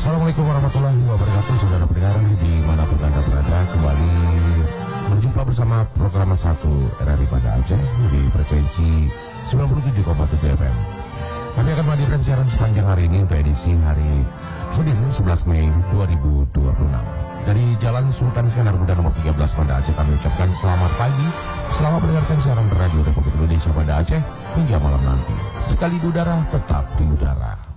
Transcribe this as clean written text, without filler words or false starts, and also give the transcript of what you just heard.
Assalamualaikum warahmatullahi wabarakatuh, saudara pendengar dimanapun Anda berada. Kembali berjumpa bersama program 1 RRI Banda Aceh di frekuensi 97,7 FM. Kami akan menghadirkan siaran sepanjang hari ini untuk edisi hari Senin 11 Mei 2026. Dari Jalan Sultan Iskandar Muda nomor 13 Banda Aceh, kami ucapkan selamat pagi, selamat mendengarkan siaran Radio Republik Indonesia Banda Aceh hingga malam nanti. Sekali di udara, tetap di udara.